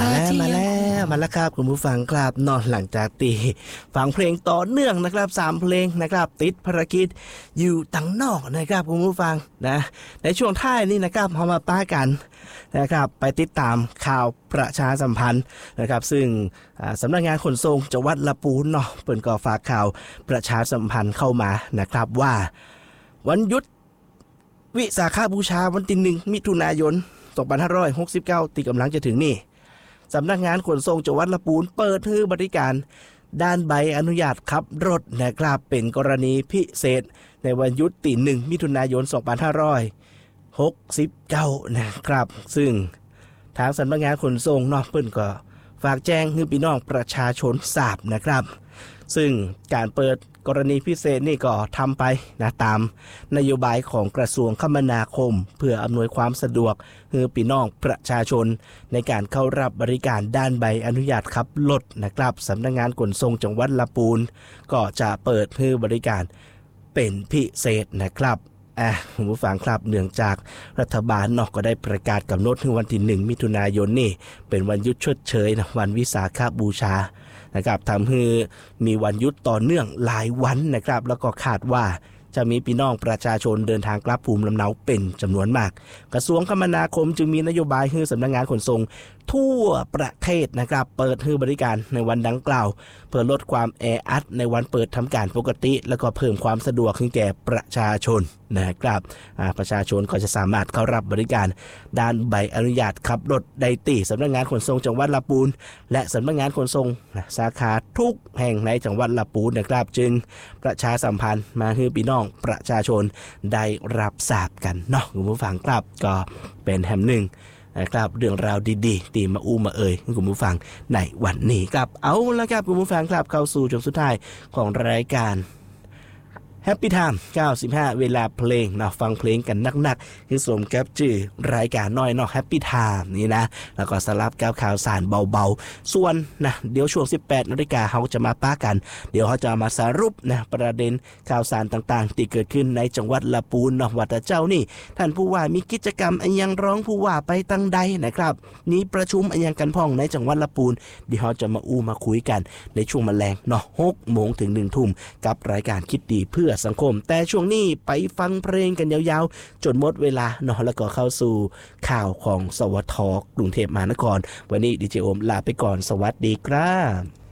มาแล้วครับคุณผู้ฟังครับนอนหลังจากตีฟังเพลงต่อเนื่องนะครับ3เพลงนะครับติดภารกิจอยู่ตั้งนอกนะครับคุณผู้ฟังนะในช่วงท้ายนี้นะครับเรามาป้ากันนะครับไปติดตามข่าวประชาสัมพันธ์นะครับซึ่งสำนักงานขนส่งจังหวัดลำพูนเนาะเปิดก่อฝากข่าวประชาสัมพันธ์เข้ามานะครับว่าวันหยุดวิสาขบูชาวันที่1 มิถุนายน 2569ที่กำลังจะถึงนี่สำนักงานขนส่งจังหวัดลำพูนเปิดให้บริการด้านใบอนุญาตขับรถนะครับเป็นกรณีพิเศษในวันหยุดที่1 มิถุนายน 2569นะครับซึ่งทางสำนักงานขนส่งเนาะเพิ่นก็ฝากแจ้งให้พี่น้องประชาชนทราบนะครับซึ่งการเปิดกรณีพิเศษนี่ก็ทำไปนะตามนโยบายของกระทรวงคมนาคมเพื่ออำนวยความสะดวกให้พี่น้องประชาชนในการเข้ารับบริการด้านใบอนุญาตขับรถนะครับสำนักงานขนส่งจังหวัดลำพูนก็จะเปิดให้บริการเป็นพิเศษนะครับคุณผู้ฟังครับเนื่องจากรัฐบาลเนาะก็ได้ประกาศกำหนดให้วันที่1 มิถุนายนนี่เป็นวันหยุดชดเชยนะวันวิสาขบูชานะครับทำให้มีวันหยุดต่อเนื่องหลายวันนะครับแล้วก็คาดว่าจะมีพี่น้องประชาชนเดินทางกลับภูมิลำเนาเป็นจำนวนมากกระทรวงคมนาคมจึงมีนโยบายให้สำนักงานขนส่งทั่วประเทศนะครับเปิดให้บริการในวันดังกล่าวเพื่อลดความแออัดในวันเปิดทำการปกติแล้วก็เพิ่มความสะดวกให้แก่ประชาชนนะครับประชาชนก็จะสามารถเข้ารับบริการด้านใบอนุญาตขับรถได้ที่สำนักงานขนส่งจังหวัดลำพูนและสำนักงานขนส่งสาขาทุกแห่งในจังหวัดลำพูนนะครับจึงประชาสัมพันธ์มาให้พี่น้องประชาชนได้รับทราบกันเนาะคุณผู้ฟังครับก็เป็นแห่งหนึ่งนะครับเรื่องราวดีๆตีมามาเอ่ยคุณผู้ฟังในวันนี้ครับเอาละครับคุณผู้ฟังครับเข้าสู่ช่วงสุดท้ายของรายการHappy Time 95 เวลาเพลงนะฟังเพลงกันนักๆคือสมกับชื่อรายการน้อยเนาะ Happy Time นี่นะแล้วก็สลับกับข่าวสารเบาๆส่วนนะเดี๋ยวช่วง 18 นาฬิกาเขาจะมาป้ากันเดี๋ยวเขาจะมาสรุปนะประเด็นข่าวสารต่างๆที่เกิดขึ้นในจังหวัดลำพูนเนาะว่าแต่เจ้านี่ท่านผู้ว่ามีกิจกรรมอันยังร้องผู้ว่าไปตั้งใดนะครับนี้ประชุมอันยังกันพ่องในจังหวัดลำพูนเดี๋ยวเขาจะมาคุยกันในช่วงแมลงเนาะ 6 โมงถึง 1 ทุ่มกับรายการคิดดีเพื่อสังคมแต่ช่วงนี้ไปฟังเพลงกันยาวๆจนหมดเวลาเนาะแล้วก็เข้าสู่ข่าวของสวท.กรุงเทพมหานครวันนี้ดีเจโอมลาไปก่อนสวัสดีครับ